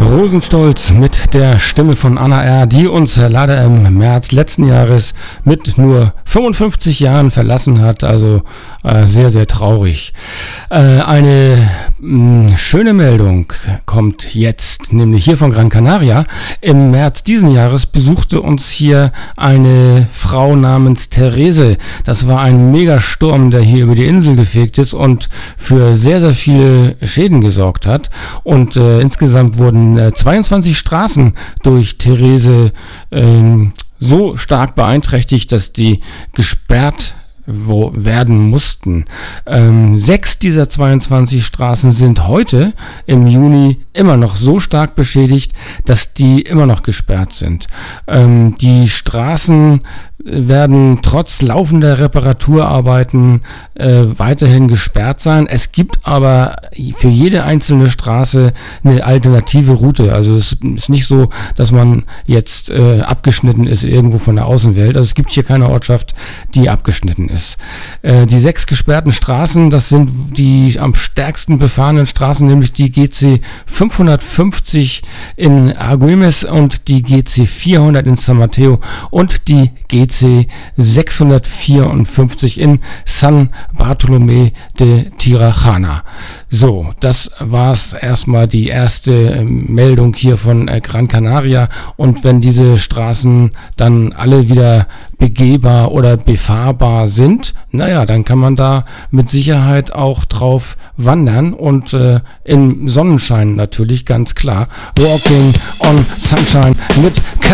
Rosenstolz mit der Stimme von Anna R., die uns leider im März letzten Jahres mit nur 55 Jahren verlassen hat. Also sehr, sehr traurig. Eine schöne Meldung kommt jetzt, nämlich hier von Gran Canaria. Im März diesen Jahres besuchte uns hier eine Frau namens Therese. Das war ein Megasturm, der hier über die Insel gefegt ist und für sehr, sehr viele Schäden gesorgt hat. Und insgesamt wurden 22 Straßen durch Therese so stark beeinträchtigt, dass die gesperrt werden mussten. 6 dieser 22 Straßen sind heute im Juni immer noch so stark beschädigt, dass die immer noch gesperrt sind. Die Straßen werden trotz laufender Reparaturarbeiten weiterhin gesperrt sein. Es gibt aber für jede einzelne Straße eine alternative Route. Also es ist nicht so, dass man jetzt abgeschnitten ist irgendwo von der Außenwelt. Also es gibt hier keine Ortschaft, die abgeschnitten ist. Die 6 gesperrten Straßen, das sind die am stärksten befahrenen Straßen, nämlich die GC 550 in Argüelles und die GC 400 in San Mateo und die GC 654 in San Bartolomé de Tirajana. So, das war's erstmal die erste Meldung hier von Gran Canaria, und wenn diese Straßen dann alle wieder begehbar oder befahrbar sind, naja, dann kann man da mit Sicherheit auch drauf wandern und im Sonnenschein natürlich, ganz klar. Walking on Sunshine mit